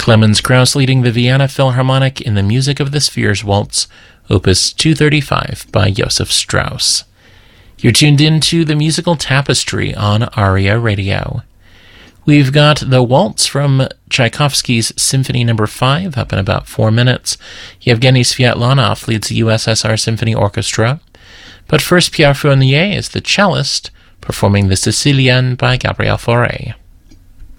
Clemens Krauss leading the Vienna Philharmonic in the Music of the Spheres Waltz, Opus 235 by Joseph Strauss. You're tuned into the Musical Tapestry on ARIA Radio. We've got the Waltz from Tchaikovsky's Symphony No. 5, up in about 4 minutes. Yevgeny Sviatlanov leads the USSR Symphony Orchestra. But first, Pierre Fournier is the cellist, performing the Sicilienne by Gabriel Fauré.